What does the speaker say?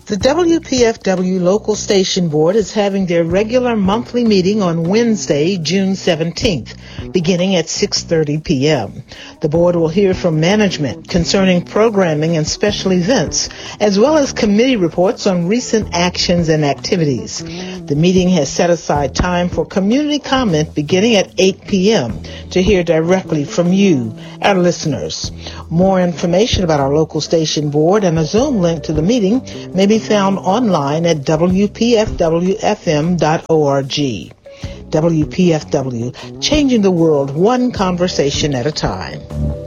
The WPFW Local Station Board is having their regular monthly meeting on Wednesday, June 17th, beginning at 6:30 p.m. The board will hear from management concerning programming and special events, as well as committee reports on recent actions and activities. The meeting has set aside time for community comment beginning at 8 p.m. to hear directly from you, our listeners. More information about our local station board and a Zoom link to the meeting may be found online at wpfwfm.org. WPFW, changing the world one conversation at a time.